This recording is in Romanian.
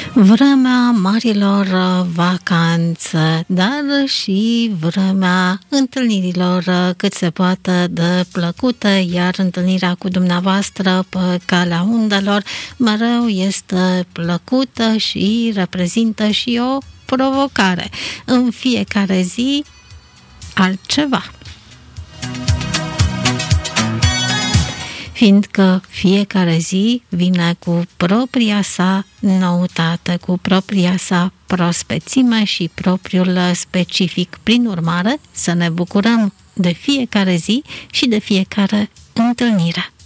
Vremea marilor vacanțe, dar și vremea întâlnirilor cât se poate de plăcută, iar întâlnirea cu dumneavoastră pe calea undelor mereu este plăcută și reprezintă și o provocare. În fiecare zi altceva. Fiindcă fiecare zi vine cu propria sa noutate, cu propria sa prospețime și propriul specific. Prin urmare, să ne bucurăm de fiecare zi și de fiecare întâlnire.